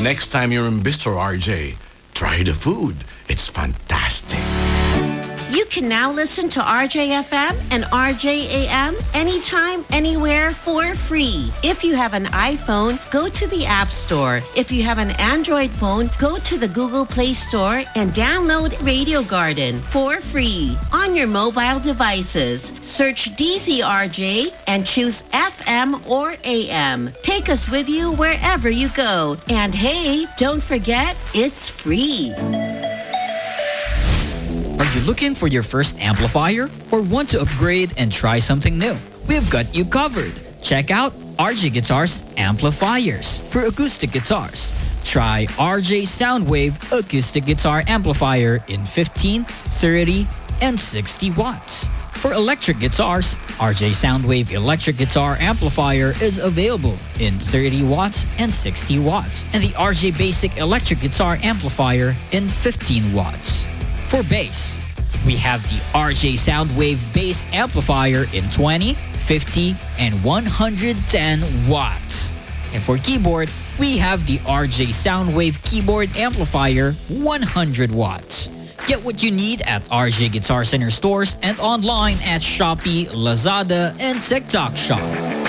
Next time you're in Bistro RJ, try the food. It's fantastic. You can now listen to RJFM and RJAM anytime, anywhere for free. If you have an iPhone, go to the App Store. If you have an Android phone, go to the Google Play Store and download Radio Garden for free. On your mobile devices, search DZRJ and choose FM or AM. Take us with you wherever you go. And hey, don't forget, it's free. Are you looking for your first amplifier or want to upgrade and try something new? We've got you covered. Check out RJ Guitars Amplifiers for acoustic guitars. Try RJ Soundwave Acoustic Guitar Amplifier in 15, 30, and 60 watts. For electric guitars, RJ Soundwave Electric Guitar Amplifier is available in 30 watts and 60 watts, and the RJ Basic Electric Guitar Amplifier in 15 watts. For bass, we have the RJ Soundwave Bass Amplifier in 20, 50, and 110 watts. And for keyboard, we have the RJ Soundwave Keyboard Amplifier 100 watts. Get what you need at RJ Guitar Center stores and online at Shopee, Lazada, and TikTok Shop.